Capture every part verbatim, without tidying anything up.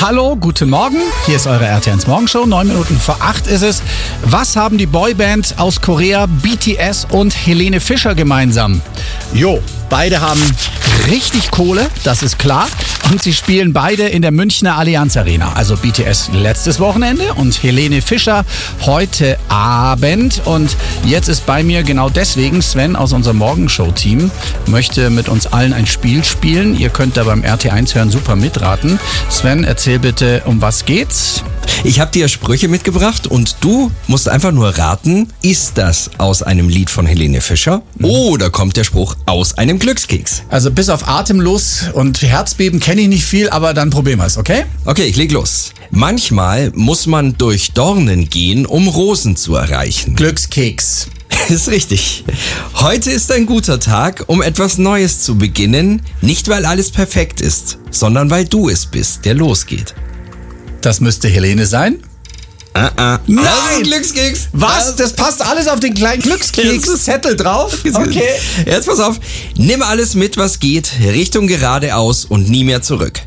Hallo, guten Morgen. Hier ist eure R T eins Morgenshow. Neun Minuten vor acht ist es. Was haben die Boyband aus Korea B T S und Helene Fischer gemeinsam? Jo, beide haben richtig Kohle, das ist klar. Und sie spielen beide in der Münchner Allianz Arena. Also B T S letztes Wochenende und Helene Fischer heute Abend. Und jetzt ist bei mir genau deswegen Sven aus unserem Morgenshow-Team. Möchte mit uns allen ein Spiel spielen. Ihr könnt da beim R T eins hören super mitraten. Sven, erzähl bitte, um was geht's? Ich habe dir Sprüche mitgebracht und du musst einfach nur raten, ist das aus einem Lied von Helene Fischer oder kommt der Spruch aus einem Glückskeks? Also bis auf Atemlos und Herzbeben kenne ich nicht viel, aber dann probieren wir es, okay? Okay, ich leg los. Manchmal muss man durch Dornen gehen, um Rosen zu erreichen. Glückskeks. Ist richtig. Heute ist ein guter Tag, um etwas Neues zu beginnen. Nicht, weil alles perfekt ist, sondern weil du es bist, der losgeht. Das müsste Helene sein. Ah, ah. Nein! Das ist ein Glückskeks. Was? Das passt alles auf den kleinen Glückskeks-Zettel drauf? Okay. Jetzt pass auf. Nimm alles mit, was geht, Richtung geradeaus und nie mehr zurück.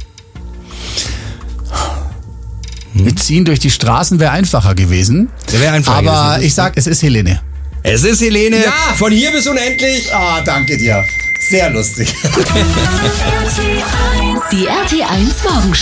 Wir ziehen durch die Straßen wäre einfacher gewesen. Wäre einfacher Aber gewesen. ich sag, es ist Helene. Es ist Helene. Ja. Von hier bis unendlich. Ah, danke dir. Sehr lustig. Die R T eins Morgenshow.